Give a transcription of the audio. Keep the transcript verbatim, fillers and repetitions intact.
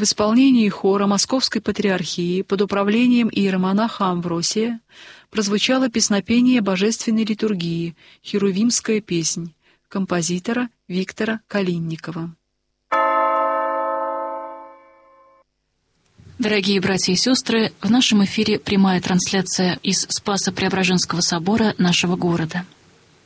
в исполнении хора Московской Патриархии под управлением иеромонаха Амвросия прозвучало песнопение божественной литургии «Херувимская песнь» композитора Виктора Калинникова. Дорогие братья и сестры, в нашем эфире прямая трансляция из Спасо-Преображенского собора нашего города.